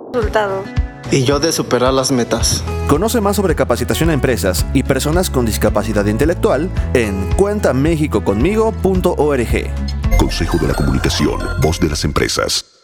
resultado. Y yo de superar las metas. Conoce más sobre capacitación a empresas y personas con discapacidad intelectual en cuentamexicoconmigo.org. Consejo de la Comunicación, voz de las empresas.